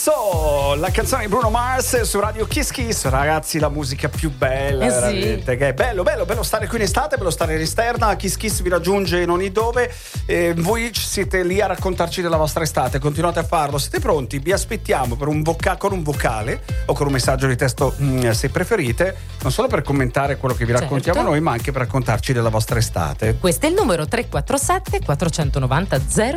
So, la canzone di Bruno Mars su Radio Kiss Kiss. Ragazzi, la musica più bella, veramente. Che è bello stare qui in estate, bello stare all'esterna. Kiss Kiss vi raggiunge in ogni dove. Voi siete lì a raccontarci della vostra estate, continuate a farlo. Siete pronti? Vi aspettiamo per con un vocale o con un messaggio di testo, se preferite, non solo per commentare quello che vi raccontiamo noi, ma anche per raccontarci della vostra estate. Questo è il numero 347 490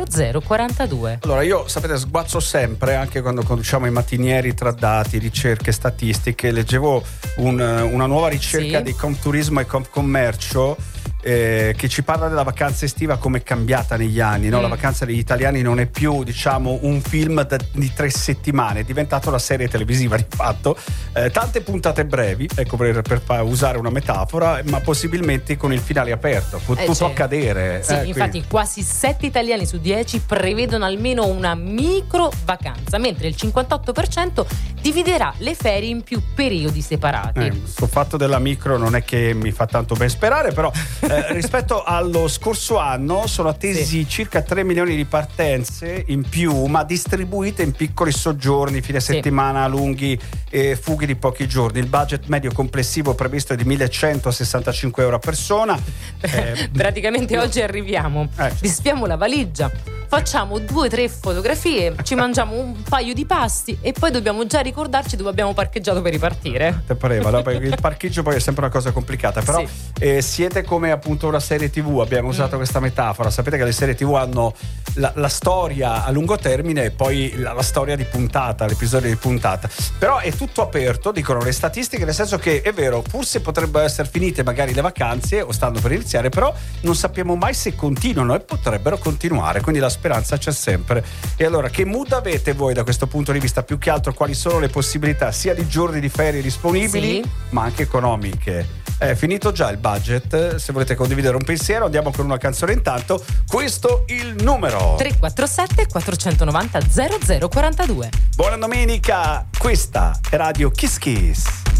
0042. Allora, io sapete, sguazzo sempre, anche quando conduciamo i mattinieri tra dati, ricerche, statistiche. Leggevo una nuova ricerca di Confturismo e Confcommercio che ci parla della vacanza estiva come è cambiata negli anni, no? La vacanza degli italiani non è più, diciamo, un film di 3 settimane, è diventato una serie televisiva di fatto, tante puntate brevi, ecco, per usare una metafora, ma possibilmente con il finale aperto, può tutto accadere. Sì, infatti quasi 7 italiani su 10 prevedono almeno una micro vacanza, mentre il 58% dividerà le ferie in più periodi separati. Sto fatto della micro non è che mi fa tanto ben sperare, però rispetto allo scorso anno sono attesi circa 3 milioni di partenze in più, ma distribuite in piccoli soggiorni, fine settimana lunghi e fughe di pochi giorni. Il budget medio complessivo previsto è di 1.165 euro a persona. Praticamente oggi arriviamo, disfiamo la valigia, facciamo 2 o 3 fotografie, ci mangiamo un paio di pasti e poi dobbiamo già ricordarci dove abbiamo parcheggiato per ripartire. Te pareva, no? Il parcheggio poi è sempre una cosa complicata, però siete come appunto una serie TV, abbiamo usato questa metafora. Sapete che le serie TV hanno la storia a lungo termine e poi la storia di puntata, l'episodio di puntata, però è tutto aperto, dicono le statistiche, nel senso che è vero, forse potrebbero essere finite magari le vacanze o stanno per iniziare, però non sappiamo mai se continuano e potrebbero continuare, quindi la speranza c'è sempre. E allora, che mood avete voi da questo punto di vista? Più che altro, quali sono le possibilità sia di giorni di ferie disponibili, ma anche economiche? È finito già il budget? Se volete condividere un pensiero, andiamo con una canzone intanto. Questo il numero 347 490 0042. Buona domenica, questa è Radio Kiss Kiss.